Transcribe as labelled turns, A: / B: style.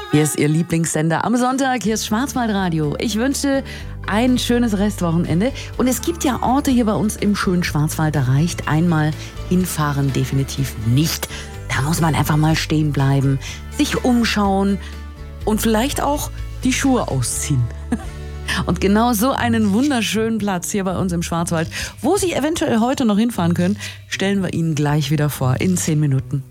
A: Hier ist Ihr Lieblingssender am Sonntag. Hier ist Schwarzwaldradio. Ich wünsche ein schönes Restwochenende. Und es gibt ja Orte hier bei uns im schönen Schwarzwald. Da reicht einmal hinfahren definitiv nicht. Da muss man einfach mal stehen bleiben, sich umschauen und vielleicht auch die Schuhe ausziehen. Und genau so einen wunderschönen Platz hier bei uns im Schwarzwald, wo Sie eventuell heute noch hinfahren können, stellen wir Ihnen gleich wieder vor, in 10 Minuten.